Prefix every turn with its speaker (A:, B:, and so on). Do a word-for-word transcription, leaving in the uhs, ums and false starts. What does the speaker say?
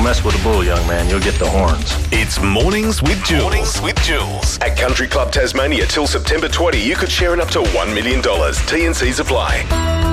A: mess with the bull, young man. You'll get the horns.
B: It's Mornings with Jules.
C: Mornings with Jules. At Country Club Tasmania till September twentieth, you could share in up to one million dollars. T and C's apply.